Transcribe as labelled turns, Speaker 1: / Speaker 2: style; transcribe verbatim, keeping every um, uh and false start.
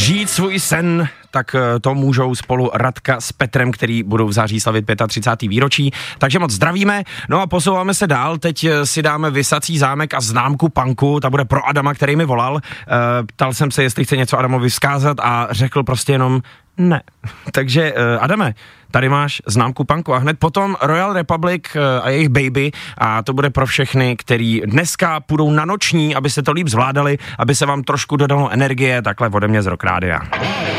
Speaker 1: žít svůj sen, tak to můžou spolu Radka s Petrem, který budou v září slavit třicátého pátého výročí. Takže moc zdravíme. No a posouváme se dál. Teď si dáme Visací zámek a známku punku. Ta bude pro Adama, který mi volal. Ptal jsem se, jestli chce něco Adamovi vzkázat a řekl prostě jenom ne. Takže Adame, tady máš známku punku a hned potom Royal Republic a jejich Baby a to bude pro všechny, který dneska půjdou na noční, aby se to líp zvládali, aby se vám trošku dodalo energie, takhle ode mě z Rock Rádia.